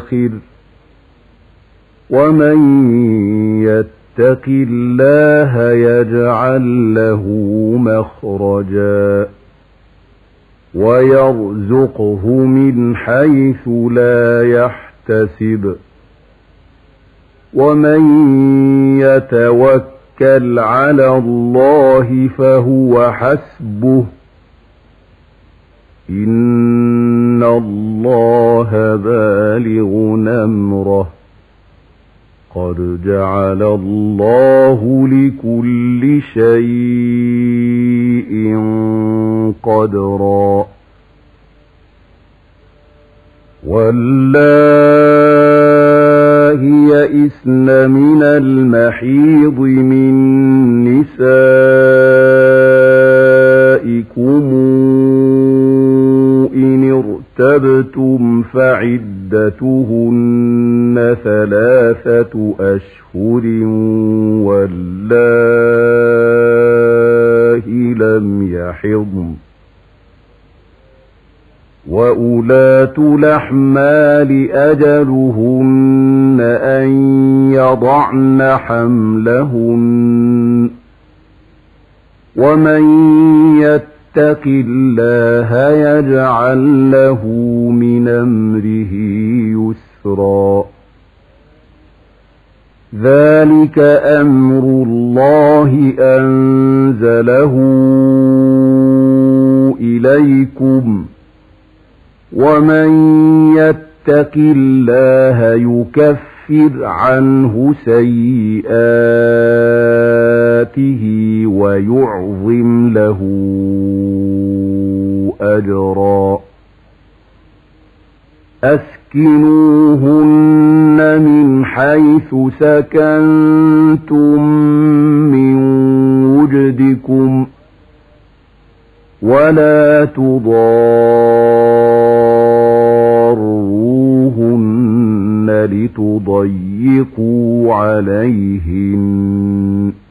يدخر ومن يتق الله يجعل له مخرجا ويرزقه من حيث لا يحتسب ومن يتوكل على الله فهو حسبه إن الله بالغ أمره قد جعل الله لكل شيء قدرا واللائي يئسن من المحيض من نسائكم إن ارتبتم فعدتهن 3 أشهر واللائي لم يحضن وأولاة الأحمال أجلهن أن يضعن حملهن ومن يتق الله يجعل له من أمره يسرا ذلك أمر الله أنزله إليكم ومن يتق الله يكفر عنه سيئاته ويعظم له أجرا أسكنوهن من حيث سكنتم من وجدكم ولا تضاروهن لتضيقوا عليهن